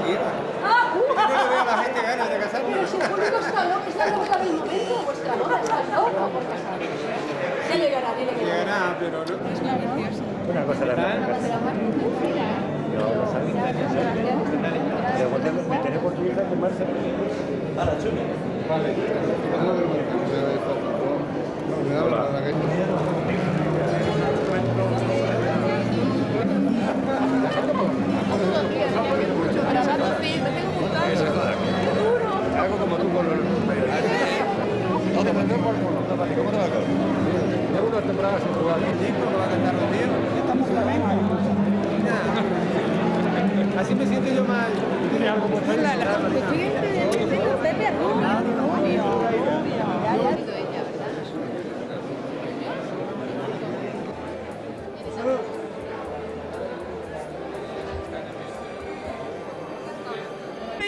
quiera. Yo no le veo a la gente ganas de casarme. Pero si el público está loco, está loca del momento, vuestra loca está loca por casarse. Dile que no, dile que no. Llegará, pero no. Una cosa la verdad. No, no saben nada. Pero me tenés por tu hija con Marcia. A la chula. Vale. Algo como tú con los... ¿Cómo te va a correr? Llevo unas temporadas sin jugar. ¿No va a cantar los días? Estamos flamencos. Así me siento yo más... La constituyente